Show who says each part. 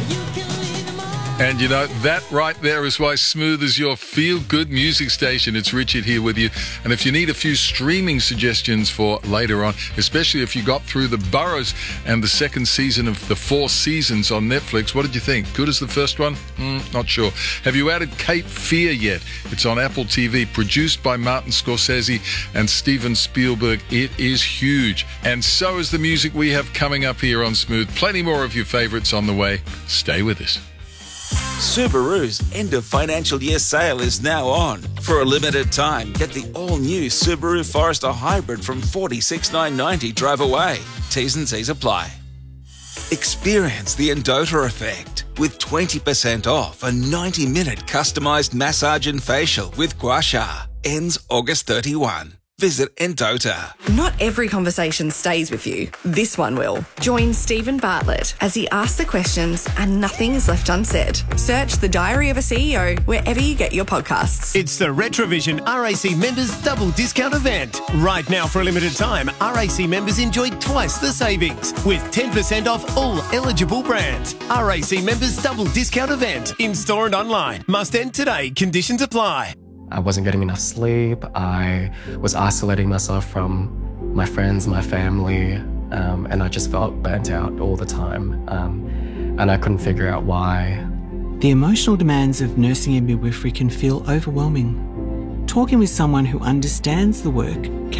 Speaker 1: And you know, that right there is why Smooth is your feel-good music station. It's Richard here with you. And if you need a few streaming suggestions for later on, especially if you got through The Burrows and the second season of The Four Seasons on Netflix, what did you think? Good as the first one? Not sure. Have you added Cape Fear yet? It's on Apple TV, produced by Martin Scorsese and Steven Spielberg. It is huge. And so is the music we have coming up here on Smooth. Plenty more of your favorites on the way. Stay with us.
Speaker 2: Subaru's end of financial year sale is now on. For a limited time, get the all-new Subaru Forester Hybrid from $46,990 drive away. T's and C's apply. Experience the Endota effect with 20% off a 90-minute customised massage and facial with Gua Sha. Ends August 31. Visit Endota.
Speaker 3: Not every conversation stays with you. This one will. Join Stephen Bartlett as he asks the questions and nothing is left unsaid. Search The Diary of a CEO wherever you get your podcasts.
Speaker 4: It's the Retrovision RAC members double discount event. Right now, for a limited time, RAC members enjoy twice the savings with 10% off all eligible brands. RAC members double discount event in store and online. Must end today. Conditions apply.
Speaker 5: I wasn't getting enough sleep. I was isolating myself from my friends, my family, and I just felt burnt out all the time. And I couldn't figure out why.
Speaker 6: The emotional demands of nursing and midwifery can feel overwhelming. Talking with someone who understands the work